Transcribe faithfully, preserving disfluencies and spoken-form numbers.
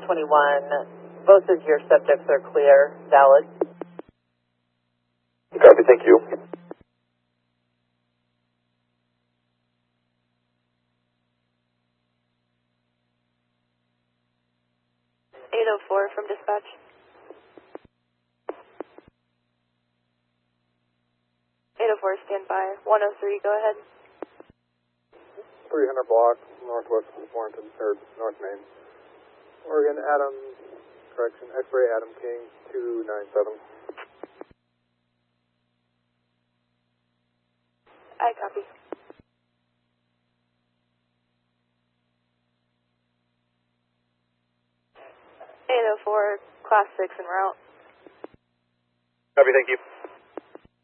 twenty-one. Both of your subjects are clear, valid. Copy, thank you. eight oh four from dispatch. eight oh four, stand by. one oh three, go ahead. three hundred block, northwest of Warrenton, or North Main. Oregon, Adam, correction, X-ray, Adam King, two nine seven. I copy. eight oh four, class six en route. Copy, thank you.